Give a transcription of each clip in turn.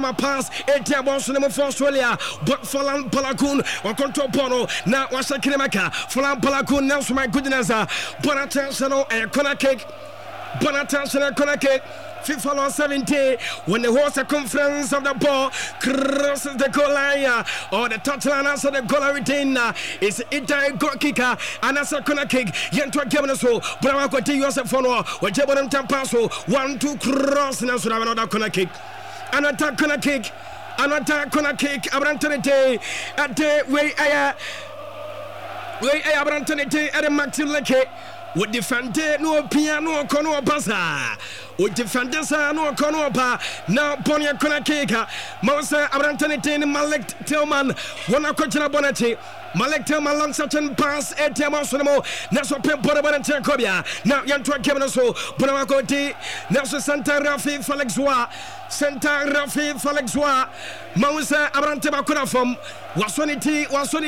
My pass, ATM Boston for Australia, but Falan Palakun or control Pono. Now, what's a Kinemaka? Falan Palakun, now, my goodness, Bonatensano and Kona cake. Bonatensano and Kona cake. FIFA law 70 when the whole circumference of the ball crosses the goal line or the touchline as the goal retain is it a goal kicker and as a corner kick yentwa game so Brahma Kwati Yosef Fono or Jabon Tampaso 1-2 cross and so another corner kick another corner kick Abrantonete at the way Abrantonete at the Maxim Leke would defend no piano kono basa would defend no kono ba now Ponya Kona Keka Mosa Abrantonete Malek Tillman Wana Kochina Bonati Malek Tillman long such and pass ATM Sonamo Naso Pemporabana Kobia now Yantua Kemoso Bonamako Naso Santa Rafi Falexwa Santa Rafi Falexwa Mosa Abrantema Kona from Wasoniti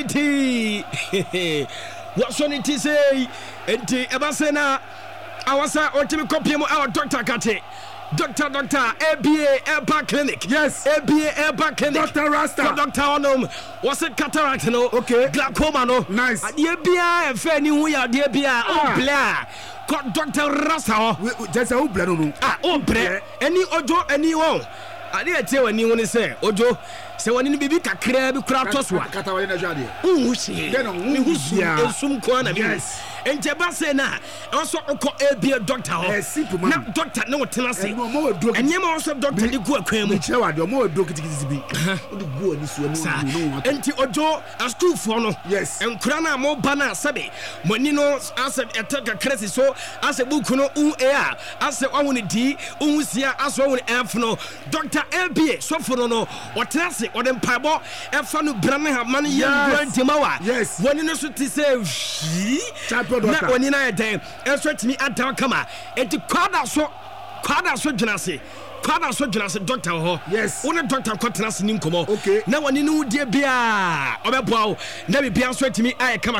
What's on it say? Enti Ebasena Awasa Otimi Kopiemo our Dr. Kate. Doctor ABA Airback Clinic. Yes, ABA Airback Clinic. Dr. Rasta. Dr. Onum. What's it cataract no? Okay. Glaucoma no. Nice. The ABA Fanny we are the ABA oh blah. Got Dr. Rasta. Just a blah no. Oh blah. Any ojo anyone. I didn't tell anyone say ojo. So when you be kakra bi kura toswa kata wale na jade unhusi esum kwana bi enteba se na also ko ebia doctor ho na doctor na wotena se enyema also doctor ni ku akwan mu chewa de mo do kitikiti bi o de go ani so no enti ojo a school for no enkura na mo bana sabe mani no ase etaka kresi so ase buku no a ase wawuni di unhusia ase wawuni f no doctor ebia so for no wotena se odem paibo efa no brane ha man ye ntimawa woni no so ti say na woni na eden enso timi adan kama enti kwada so dwunase doctor ho woni doctor kwatena se ni nkomo na woni no die bia obeboa na bia so timi aye kama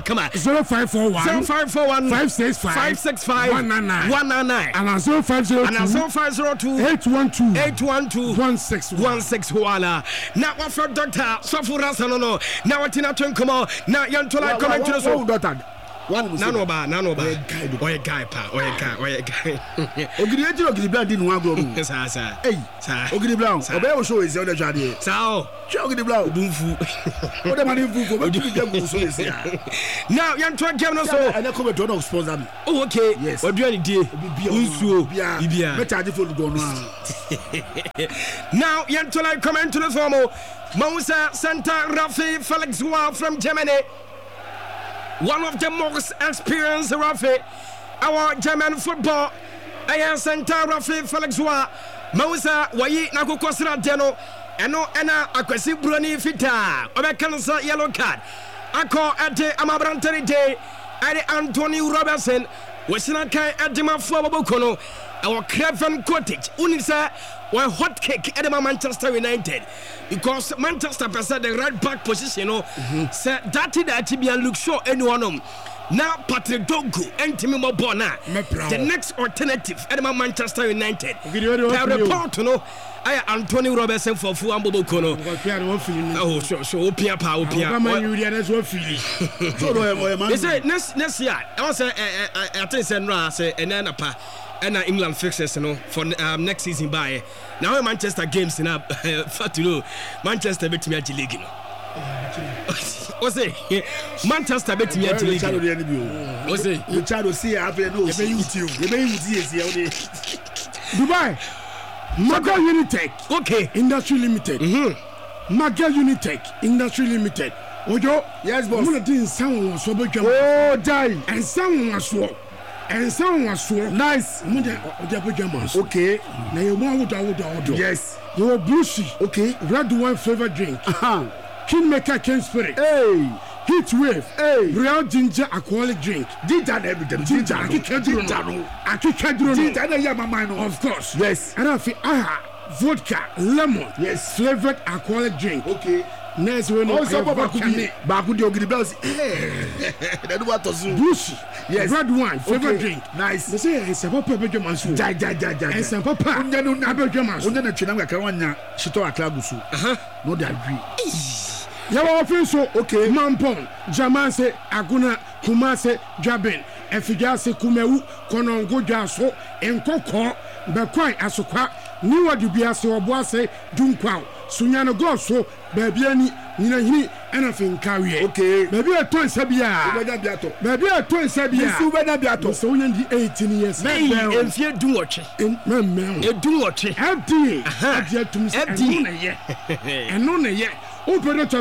0541 565 199 and 0502 812 161 na wa for doctor so for rasa no na watina twenkomo na yantola comment to so doctor Nano ba oye guy ogidi ejiro bla di no agro sa ogidi bla obe o show is on the jade sa o ogidi bla bunfu o de mani bunfu o di dem so is now yan to game no so and come to no sponsor me okay o duani die unsuo bibia me charge for go no now yan to like comment to the form Moussa Santa Rafi Felix from Germany. One of the most experienced Rafi, our German football. I am Santa Rafi Felix Moussa Wayi Nakukosra Deno, Eno Ena Akwesi Bruni Fita, Obekansa yellow card. Ako Ade Amabranteri Day, Ade Anthony Robertson, Wesinakai Adima Fobokono, our Craven Cottage, Unisa, one hot cake at Manchester United. Because Manchester said the right back position, said that Tibia look sure anyone. Now Patrick Dogu and Timmy Mobona, the next alternative at Manchester United. Report, I Anthony Robertson for Fuambo Kono. Oh, so Opia Paupia. They say next year, I was at Enapa. And England fixes for next season by now Manchester games in Manchester bet me league what's it Manchester bet me league what's it you try to see Dubai Maga Unitech Industry Limited Maga Unitech Industry Limited Ojo yes boss oh die and someone was so and someone was so nice. Okay. Now you want yes. You were Bushy. Okay. Red wine flavor drink. Kingmaker Cane Spirit. Hey. Heat wave. Hey. Real ginger alcoholic drink. Ginger everything. Ginger. I keep Ginger. Of course. Yes. And I feel vodka, lemon, yes, flavored alcoholic drink. Okay. Next one, also Baku the Ogiribels. Then what to do? Bushi, yes, red wine, flavored drink. Nice. They say it's a papa Benjamin. Ja. It's a papa. Benjamin. When the Chinanga Kawana, Shito Aklagusu. No, they agree. Yawa feel so okay. Mampon, Jamase, Aguna, Kumase, Jabin, Efijase Kumewu, Konongo Jaso, Enkoko, Bekwai Asokwa, Niwa Dubiase Oboase, Dunkwa, Sunyano Goso, Babiani, Nina Hini, anything carry. Okay. Maybe a twin Sabia. Maybe a twin Sabia. So in the 18 years. If you do watch it, in you do watch it. Empty. And none yet. Open it to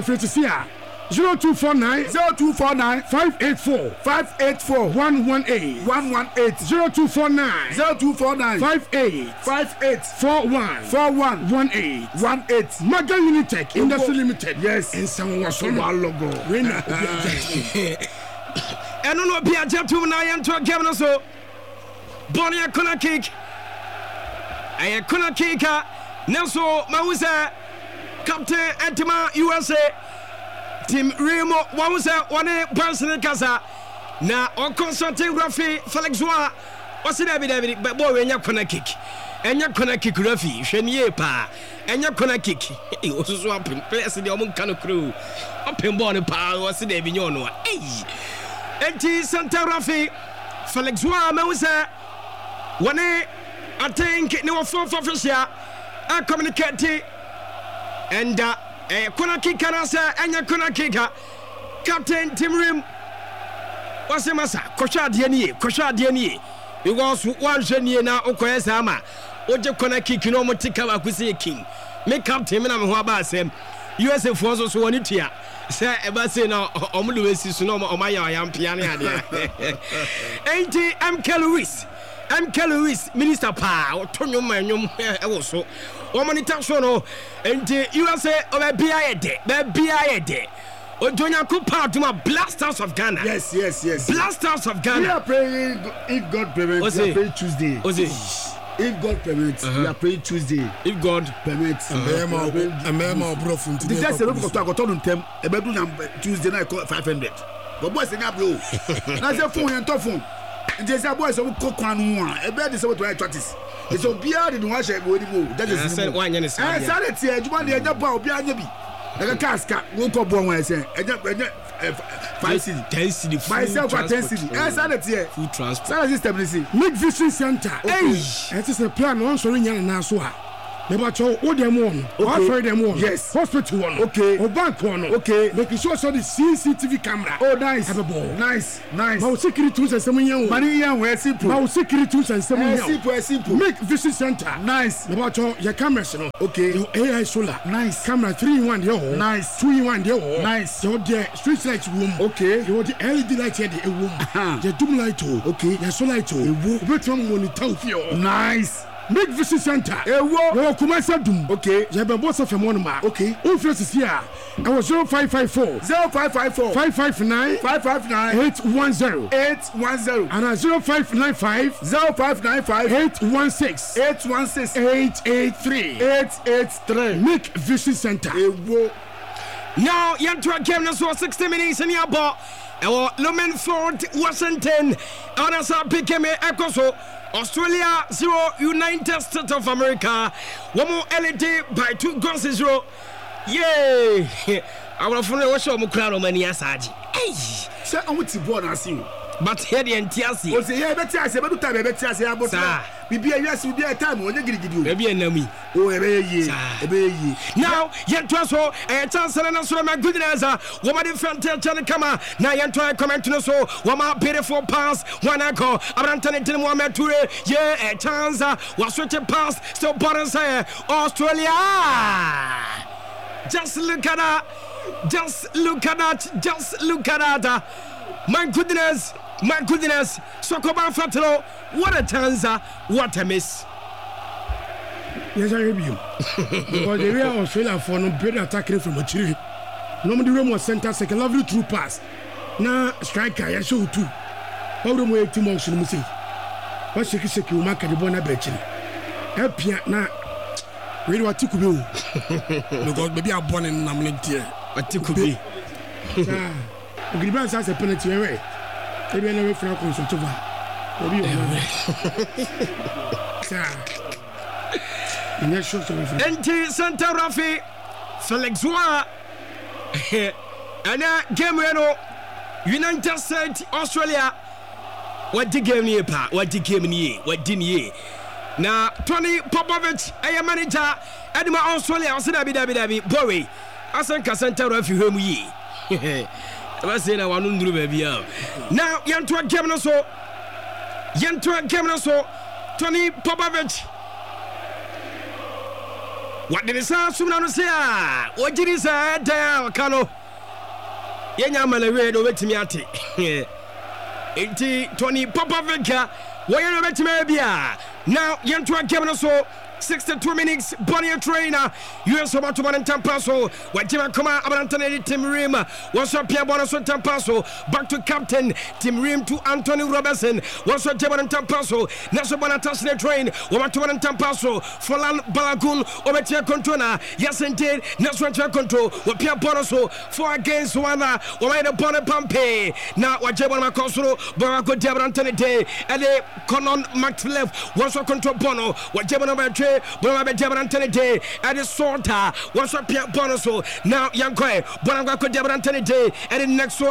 0249 584 118 0249 58 18 Maga Unitech Industry Limited. Yes. And someone was on our logo. And on be a gentleman I am to a governor so Bonnie a corner kick. I a corner kicker. Nelson Mausa Captain Antima USA Team Remo Wausa one person casa na on consulting Rafi Felix Wa what's it David but boy when you corner kick and you corner kick Rafi Shenie pa and you corner kick it was swapping place in the Omun crew up in Bonnie pa what's it David Yono Enti Santa Rafi Felix Wa Mausa one I think no 4 official I communicate and corner kicker and your corner kicker Captain Tim Rim what's the massa Kosha Diani because one genie now Okoyama Oja corner kick no more tick up with the king make Captain and Wabasem USA forces so on it here say ever say no Omuluis is no more my young piano ain't MK Lewis Minister Pa Tonyo Manum also Womanita Sono and USA over BIA Day Ojonya Kupa to my Blasters of Ghana. Yes. Blasters of Ghana. We are praying if God permits. We are praying Tuesday. If God permits, we are praying Tuesday. If God permits, a memo profund. The just a look of them. A bedroom Tuesday night 500. But boys, they have blue. That's a phone and tough phone. There's a boys who cook one. A bed is over to practice. It's a beard in wash and go. That is the one. And sanity, you want the other bow behind me. Like a casket, won't go born when I say, 5 city, 10 city, myself at 10 city. And sanity, food transport. Sanity stability. Make vision center. Hey, that is a plan on Sorin and Nasua. Never told all them one, offer them one. Yes, hospital one. Okay, or bank one. Okay, making sure so the CCTV camera. Oh, nice. Have a ball. Nice. Our security tools and some young money young where simple. Our security tools and some young simple. Make vision center. Nice. Never told your cameras. Okay, your AI solar. Nice. Camera 3-in-1 yo. Nice. 2-in-1 yo. Nice. Your the street lights room. Okay. Your the LED light here the room. The doom light. Okay. Your solar light. Better monitor for nice. Make vision center. Ewo. Kumasa dum. Okay. You have boss of a monoma. Okay. Who is here? I was 0554 559 810 and 0595 883. Make vision center. Ewo. Now, you have to game this for 60 minutes in your ball. Our Lumenford, Washington, and as I became a Ecoso. Australia 0, United States of America. One more LED by 2-0. Yay! I will follow what show Mukrano many asaji. Hey! Sir, I want to born as you. But here the NTSC. Oh, say, yeah, better say, but time, better say, about yes, will be a time when you get you. Maybe an enemy. Oh, a now, yet to us, a chance and answer my goodness. Woman in front of Chanakama. Now, you try comment to so. One more beautiful pass. One echo. Abrantani to one Toure. Yeah, a chance was such a pass. Still, bottom say Australia. Just look at that. Just look at that. My goodness. Sokoban Fatalo. What a chance. What a miss. Yes, I review. Because the real Australia for no better attacking from a tree. Normally, the room was sent us a lovely true pass. Now, striker, I show too. How do we 2 months in the What she can mark at the Bona Betchin? Help ya now. We do atiku be because maybe I born in namle atiku be. Ogriban say penalty we. Maybe na we fra consultova. Obi o. Enti Santa Rafi Felix Wa ana game no United States Australia what the game ni pa what the game ni what din ye na Tony Popovich aye manager edima Australia ose dabi boy asanka Santa Rafi hwemu ye aba say na wanu nduru ba bia now yanto game no so Tony Popovich what did say sumna no say what did he say da kano yenya manawe do wetimi ate enti Tony Popovic woyɛ no betimi bia now yento game no so 62 minutes Bonnie trainer US about to one Tampaso Wajima Koma Abantane Tim Rim was up Pierre Bonaso Tampaso back to captain Tim Rim to Anthony Robertson was up Jaban Tampaso Naso Bonatas train over to one Tampaso Folan Balagun over Tia Contona yes indeed Naso control with Pierre Bonaso 4 against 1 over the Bonapampe now Wajabana Cosro Barako Jaban Day and the Conon Maxlef was up control Bono Wajabana Trey Bono be Jaban Day and the Sorta was up Pierre Bonaso now Yankoe Bonanga Jaban Day and the next